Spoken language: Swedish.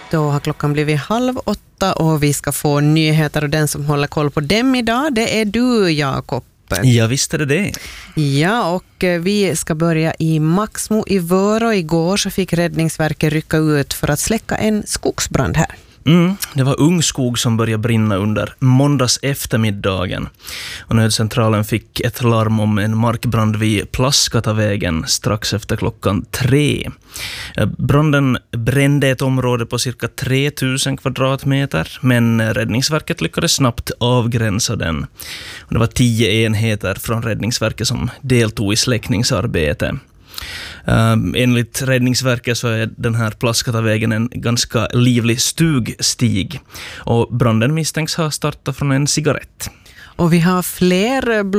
Då har klockan blivit 7:30 och vi ska få nyheter, och den som håller koll på dem idag, det är du, Jakob. Ja, visst är det. Ja, och vi ska börja i Maxmo i Vörå. Igår så fick Räddningsverket rycka ut för att släcka en skogsbrand här. Det var ungskog som började brinna under måndags eftermiddagen. Och nödcentralen fick ett larm om en markbrand vid Plaskatavägen strax efter 3:00. Branden brände ett område på cirka 3000 kvadratmeter, men Räddningsverket lyckades snabbt avgränsa den. Och det var 10 enheter från Räddningsverket som deltog i släckningsarbete. Enligt Räddningsverket så är den här Plaskatavägen en ganska livlig stugstig, och branden misstänks ha startat från en cigarett. Och vi har fler